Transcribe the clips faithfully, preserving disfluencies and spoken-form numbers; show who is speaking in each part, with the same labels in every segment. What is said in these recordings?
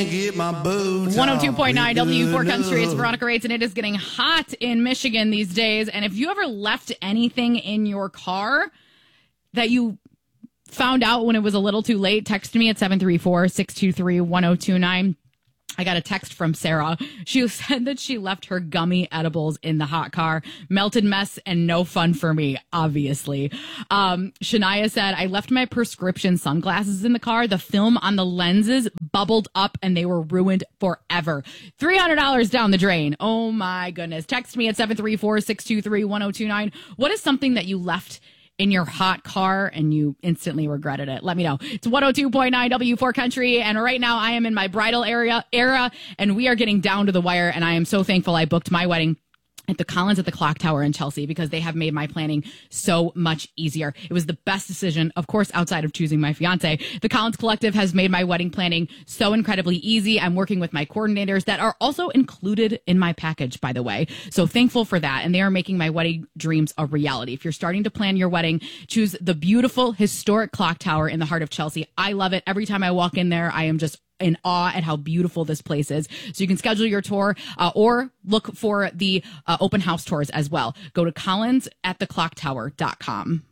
Speaker 1: can't get my boots
Speaker 2: one oh two point nine W four Country. It's Veronica Rates, and it is getting hot in Michigan these days. And if you ever left anything in your car that you found out when it was a little too late, text me at seven three four, six two three, one oh two nine. I got a text from Sarah. She said that she left her gummy edibles in the hot car. Melted mess and no fun for me, obviously. Um, Shania said, I left my prescription sunglasses in the car. The film on the lenses bubbled up and they were ruined forever. three hundred dollars down the drain. Oh my goodness. Text me at seven three four, six two three, one oh two nine. What is something that you left in your hot car and you instantly regretted it? Let me know. It's one oh two point nine W four Country, and right now I am in my bridal area era, and we are getting down to the wire, and I am so thankful I booked my wedding at the Collins at the Clock Tower in Chelsea because they have made my planning so much easier. It was the best decision, of course, outside of choosing my fiance. The Collins Collective has made my wedding planning so incredibly easy. I'm working with my coordinators that are also included in my package, by the way. So thankful for that. And they are making my wedding dreams a reality. If you're starting to plan your wedding, choose the beautiful historic clock tower in the heart of Chelsea. I love it. Every time I walk in there, I am just in awe at how beautiful this place is. So you can schedule your tour uh, or look for the uh, open house tours as well. Go to collins at the clock tower dot com.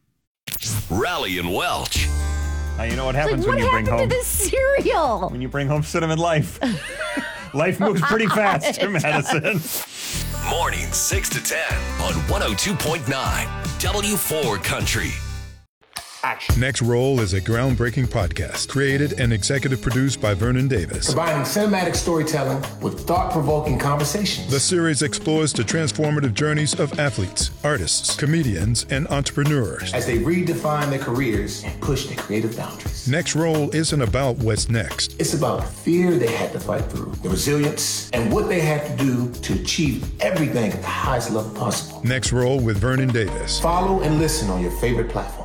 Speaker 3: Rally and Welch.
Speaker 4: Now, you know what happens
Speaker 5: like,
Speaker 4: when
Speaker 5: what
Speaker 4: you bring home
Speaker 5: to this cereal?
Speaker 4: When you bring home Cinnamon Life. Life moves pretty fast to Madison.
Speaker 3: Morning six to ten on one oh two point nine W four Country.
Speaker 6: Action. Next Roll is a groundbreaking podcast created and executive produced by Vernon Davis.
Speaker 7: Combining cinematic storytelling with thought-provoking conversations.
Speaker 6: The series explores the transformative journeys of athletes, artists, comedians, and entrepreneurs
Speaker 7: as they redefine their careers and push their creative boundaries.
Speaker 6: Next Roll isn't about what's next.
Speaker 7: It's about the fear they had to fight through, the resilience, and what they had to do to achieve everything at the highest level possible.
Speaker 6: Next Roll with Vernon Davis.
Speaker 7: Follow and listen on your favorite platform.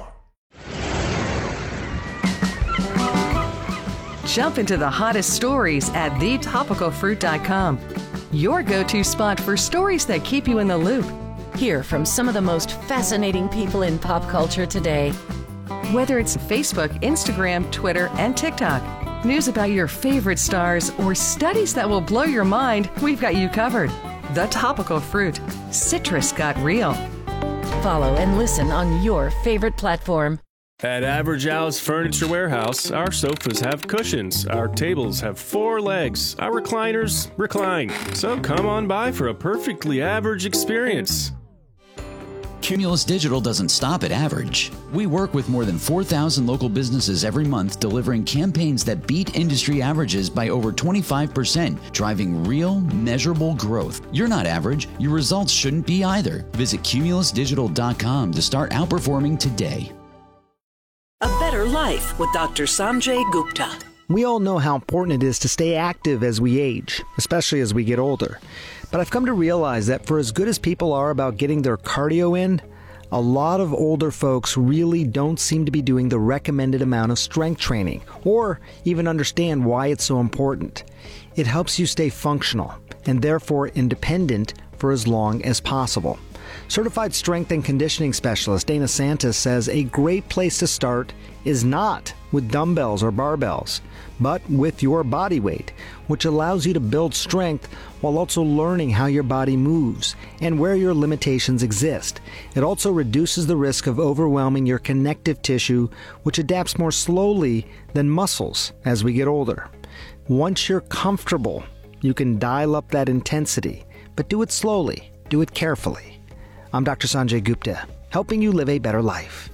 Speaker 8: Jump into the hottest stories at the topical fruit dot com. Your go-to spot for stories that keep you in the loop.
Speaker 5: Hear from some of the most fascinating people in pop culture today.
Speaker 8: Whether it's Facebook, Instagram, Twitter, and TikTok, news about your favorite stars, or studies that will blow your mind, we've got you covered. The Topical Fruit. Citrus got real.
Speaker 5: Follow and listen on your favorite platform.
Speaker 9: At Average Al's Furniture Warehouse, our sofas have cushions, our tables have four legs, our recliners recline. So come on by for a perfectly average experience.
Speaker 10: Cumulus Digital doesn't stop at average. We work with more than four thousand local businesses every month, delivering campaigns that beat industry averages by over twenty-five percent, driving real, measurable growth. You're not average. Your results shouldn't be either. Visit cumulus digital dot com to start outperforming today.
Speaker 11: A Better Life with Doctor Sanjay Gupta.
Speaker 12: We all know how important it is to stay active as we age, especially as we get older. But I've come to realize that for as good as people are about getting their cardio in, a lot of older folks really don't seem to be doing the recommended amount of strength training, or even understand why it's so important. It helps you stay functional, and therefore independent for as long as possible. Certified strength and conditioning specialist Dana Santos says a great place to start is not with dumbbells or barbells, but with your body weight, which allows you to build strength while also learning how your body moves and where your limitations exist. It also reduces the risk of overwhelming your connective tissue, which adapts more slowly than muscles as we get older. Once you're comfortable, you can dial up that intensity, but do it slowly, do it carefully. I'm Doctor Sanjay Gupta, helping you live a better life.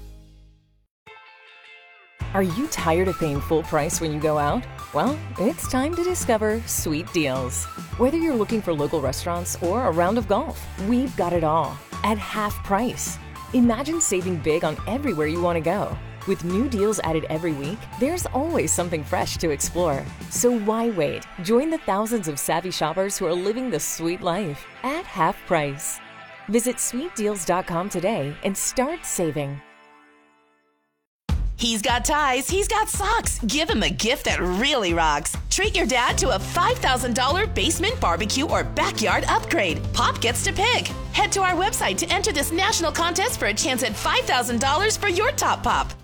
Speaker 13: Are you tired of paying full price when you go out? Well, it's time to discover Sweet Deals. Whether you're looking for local restaurants or a round of golf, we've got it all at half price. Imagine saving big on everywhere you want to go. With new deals added every week, there's always something fresh to explore. So why wait? Join the thousands of savvy shoppers who are living the sweet life at half price. Visit sweet deals dot com today and start saving.
Speaker 14: He's got ties, he's got socks. Give him a gift that really rocks. Treat your dad to a five thousand dollars basement barbecue or backyard upgrade. Pop gets to pick. Head to our website to enter this national contest for a chance at five thousand dollars for your top pop.